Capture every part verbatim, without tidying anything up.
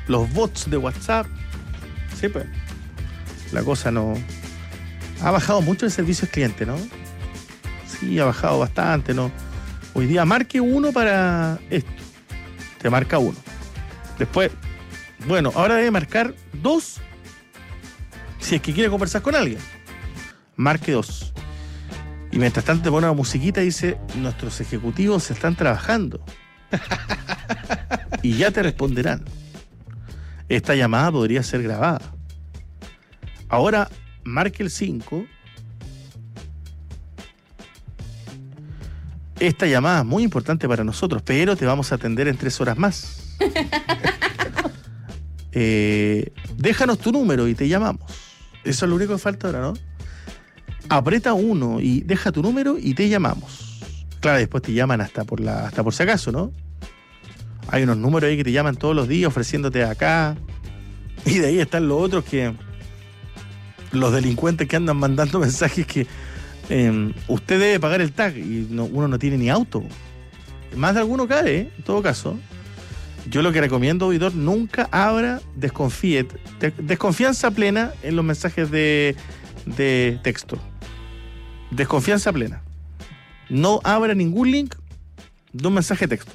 los bots de WhatsApp. Sí, pues. La cosa no... Ha bajado mucho el servicio al cliente, ¿no? Sí, ha bajado bastante, ¿no? Hoy día marque uno para esto. Te marca uno. Después, bueno, ahora debe marcar dos si es que quiere conversar con alguien. Marque dos. Y mientras tanto te pone una musiquita y dice, nuestros ejecutivos están trabajando. Y ya te responderán. Esta llamada podría ser grabada. Ahora, marque el cinco. Esta llamada es muy importante para nosotros, pero te vamos a atender en tres horas más. eh, déjanos tu número y te llamamos. Eso es lo único que falta ahora, ¿no? Aprieta uno y deja tu número y te llamamos. Claro, después te llaman hasta por la, hasta por si acaso, ¿no? Hay unos números ahí que te llaman todos los días ofreciéndote acá. Y de ahí están los otros que... Los delincuentes que andan mandando mensajes que eh, usted debe pagar el tag y no, uno no tiene ni auto. Más de alguno cae, ¿eh? En todo caso. Yo lo que recomiendo, auditor, nunca abra, desconfíe. De, desconfianza plena en los mensajes de, de texto. Desconfianza plena. No abra ningún link de un mensaje de texto.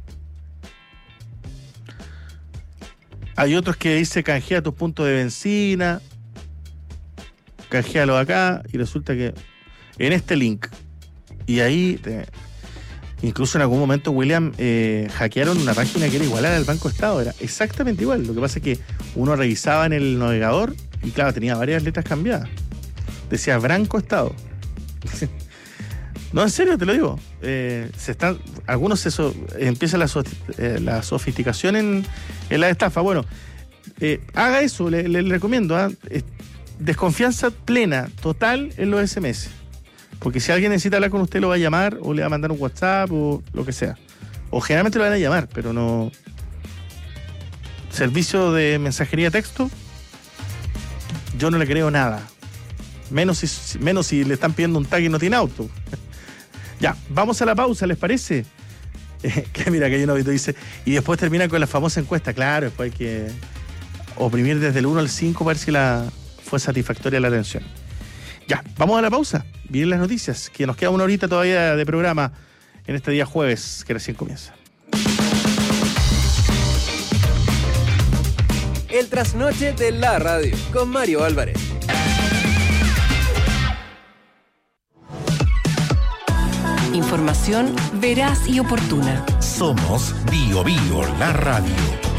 Hay otros que dice canjea tus puntos de benzina, canjealo acá, y resulta que en este link, y ahí te, incluso en algún momento, William, eh, hackearon una página que era igual a la del Banco Estado, era exactamente igual. Lo que pasa es que uno revisaba en el navegador y claro, tenía varias letras cambiadas. Decía Branco Estado. No, en serio, te lo digo. Eh, se están, algunos se so, empieza la, so, eh, la sofisticación en, en la estafa. Bueno, eh, haga eso, le, le, le recomiendo. ¿eh? Desconfianza plena, total en los ese eme ese. Porque si alguien necesita hablar con usted, lo va a llamar o le va a mandar un WhatsApp o lo que sea. O generalmente lo van a llamar, pero no... Servicio de mensajería de texto, yo no le creo nada. Menos si, menos si le están pidiendo un tag y no tiene auto. Ya, vamos a la pausa, ¿les parece? Eh, que mira, que hay un audito dice, y después termina con la famosa encuesta. Claro, después hay que oprimir desde el uno al cinco para ver si la, fue satisfactoria la atención. Ya, vamos a la pausa. Vienen las noticias, que nos queda una horita todavía de programa en este día jueves que recién comienza. El trasnoche de la radio con Mario Álvarez. Información veraz y oportuna. Somos Bio Bio, la radio.